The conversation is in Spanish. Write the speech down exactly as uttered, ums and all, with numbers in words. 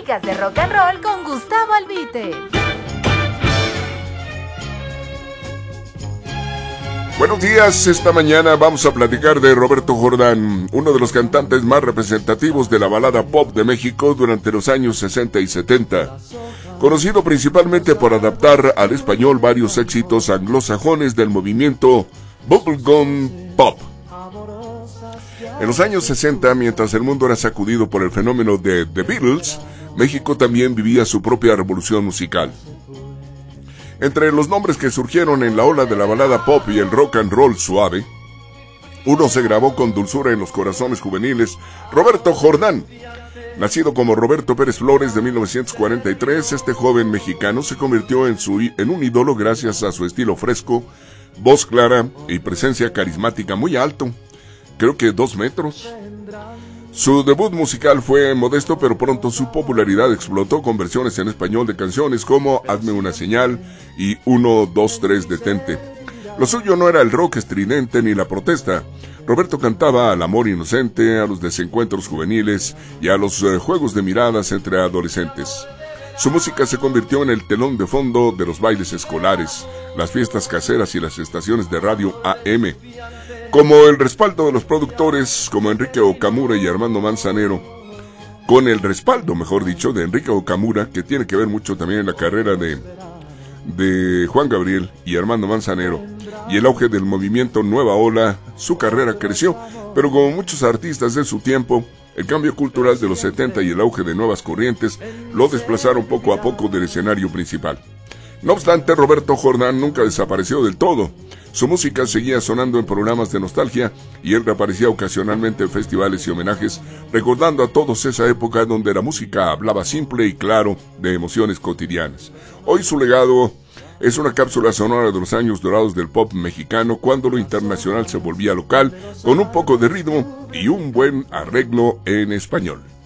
Clásicas de rock and roll con Gustavo Albite. Buenos días, esta mañana vamos a platicar de Roberto Jordán, uno de los cantantes más representativos de la balada pop de México durante los años sesenta y setenta. Conocido principalmente por adaptar al español varios éxitos anglosajones del movimiento Bubblegum Pop. En los años sesenta, mientras el mundo era sacudido por el fenómeno de The Beatles, México también vivía su propia revolución musical. Entre los nombres que surgieron en la ola de la balada pop y el rock and roll suave, uno se grabó con dulzura en los corazones juveniles: Roberto Jordán. Nacido como Roberto Pérez Flores de mil novecientos cuarenta y tres, este joven mexicano se convirtió en, su, en un ídolo gracias a su estilo fresco, voz clara y presencia carismática muy alto, creo que dos metros. Su debut musical fue modesto, pero pronto su popularidad explotó con versiones en español de canciones como Hazme una señal y uno, dos, tres, detente. Lo suyo no era el rock estridente ni la protesta. Roberto cantaba al amor inocente, a los desencuentros juveniles y a los uh, juegos de miradas entre adolescentes. Su música se convirtió en el telón de fondo de los bailes escolares, las fiestas caseras y las estaciones de radio A M. Como el respaldo de los productores como Enrique Okamura y Armando Manzanero, con el respaldo, mejor dicho, de Enrique Okamura, que tiene que ver mucho también en la carrera de, de Juan Gabriel y Armando Manzanero, y el auge del movimiento Nueva Ola, su carrera creció, pero como muchos artistas de su tiempo, el cambio cultural de los setenta y el auge de nuevas corrientes lo desplazaron poco a poco del escenario principal. No obstante, Roberto Jordán nunca desapareció del todo. Su música seguía sonando en programas de nostalgia y él reaparecía ocasionalmente en festivales y homenajes, recordando a todos esa época donde la música hablaba simple y claro de emociones cotidianas. Hoy su legado es una cápsula sonora de los años dorados del pop mexicano, cuando lo internacional se volvía local, con un poco de ritmo y un buen arreglo en español.